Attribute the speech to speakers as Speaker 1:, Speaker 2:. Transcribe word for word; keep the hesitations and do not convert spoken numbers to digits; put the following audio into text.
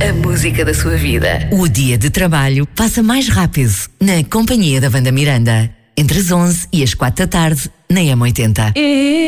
Speaker 1: a música da sua vida.
Speaker 2: O dia de trabalho passa mais rápido na companhia da Wanda Miranda. Entre as onze e as quatro da tarde, na M oitenta.